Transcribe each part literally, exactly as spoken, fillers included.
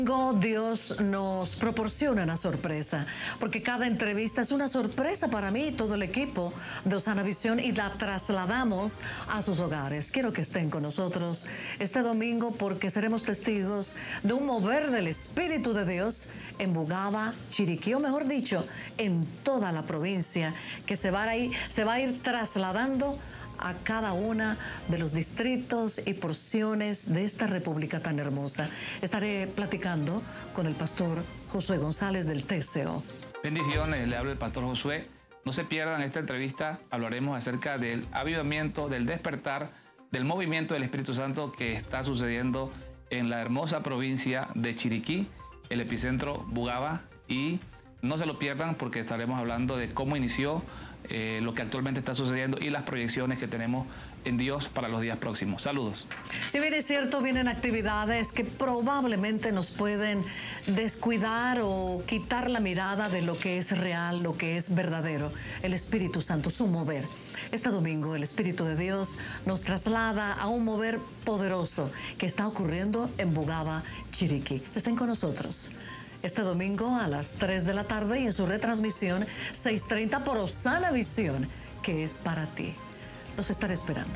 Dios nos proporciona una sorpresa, porque cada entrevista es una sorpresa para mí y todo el equipo de Osana Visión, y la trasladamos a sus hogares. Quiero que estén con nosotros este domingo porque seremos testigos de un mover del Espíritu de Dios en Bugaba, Chiriquí, o mejor dicho, en toda la provincia, que se va a ir, se va a ir trasladando a cada una de los distritos y porciones de esta república tan hermosa. Estaré platicando con el pastor Josué González del T C O. Bendiciones, le habla el pastor Josué. No se pierdan esta entrevista, hablaremos acerca del avivamiento, del despertar, del movimiento del Espíritu Santo que está sucediendo en la hermosa provincia de Chiriquí, el epicentro Bugaba, y no se lo pierdan porque estaremos hablando de cómo inició, eh, lo que actualmente está sucediendo y las proyecciones que tenemos en Dios para los días próximos. Saludos. Si bien es cierto, vienen actividades que probablemente nos pueden descuidar o quitar la mirada de lo que es real, lo que es verdadero, el Espíritu Santo, su mover. Este domingo el Espíritu de Dios nos traslada a un mover poderoso que está ocurriendo en Bugaba, Chiriquí. Estén con nosotros este domingo a las tres de la tarde y en su retransmisión seis treinta por Osana Visión, que es para ti. Los estaré esperando.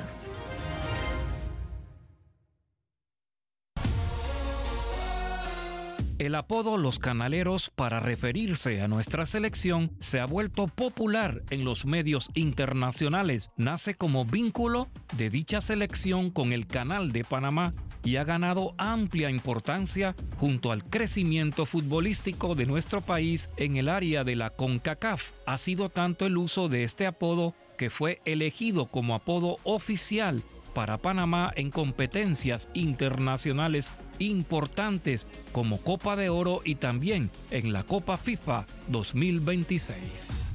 El apodo Los Canaleros para referirse a nuestra selección se ha vuelto popular en los medios internacionales. Nace como vínculo de dicha selección con el Canal de Panamá y ha ganado amplia importancia junto al crecimiento futbolístico de nuestro país en el área de la CONCACAF. Ha sido tanto el uso de este apodo que fue elegido como apodo oficial para Panamá en competencias internacionales importantes como Copa de Oro y también en la Copa FIFA dos mil veintiséis.